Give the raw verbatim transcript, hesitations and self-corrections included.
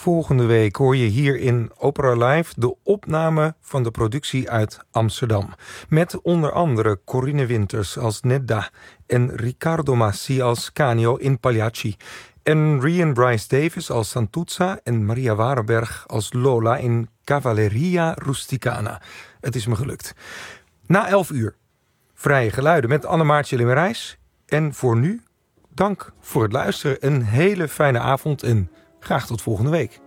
Volgende week hoor je hier in Opera Live de opname van de productie uit Amsterdam. Met onder andere Corinne Winters als Nedda en Riccardo Massi als Canio in Pagliacci. En Rian Bryce Davis als Santuzza en Maria Warenberg als Lola in Cavalleria Rusticana. Het is me gelukt. Na elf uur, Vrije Geluiden met Annemaartje Limmerijs. En voor nu, dank voor het luisteren. Een hele fijne avond en graag tot volgende week.